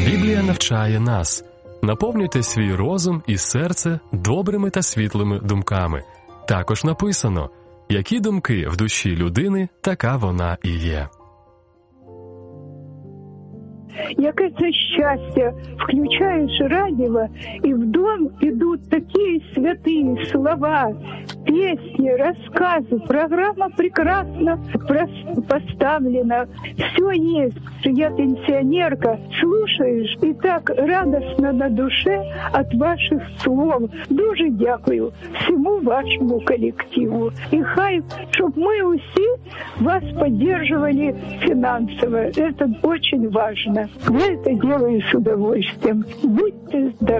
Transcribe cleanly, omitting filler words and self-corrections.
Біблія навчає нас: наповнюйте свій розум і серце добрими та світлими думками. Також написано: які думки в душі людини, така вона і є. Яке це щастя, включаєш радіо, і в дом идут такие святые слова, песни, рассказы. Программа прекрасно поставлена. Все есть. Я пенсионерка. Слушаешь, и так радостно на душе от ваших слов. Дуже дякую всему вашему коллективу. И хай, чтобы мы усі вас поддерживали финансово. Это очень важно. Я это делаю с удовольствием. Будьте здоровы.